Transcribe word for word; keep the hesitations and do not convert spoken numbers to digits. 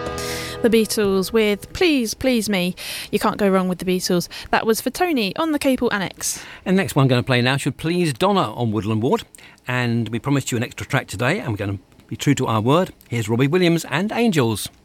The Beatles with Please Please Me. You can't go wrong with the Beatles. That was for Tony on the Capel Annex. And the next one I'm going to play now should please Donna on Woodland Ward. And we promised you an extra track today, and we're going to be true to our word. Here's Robbie Williams and Angels.